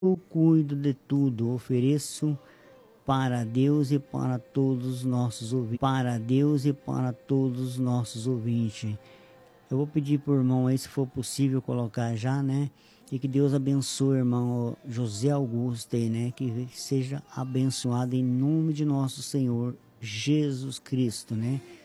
Eu cuido de tudo, ofereço para Deus e para todos os nossos ouvintes. Para Deus e para todos os nossos ouvintes. Eu vou pedir por irmão aí, se for possível, colocar já, né? E que Deus abençoe o irmão José Augusto aí, né? Que seja abençoado em nome de nosso Senhor Jesus Cristo, né?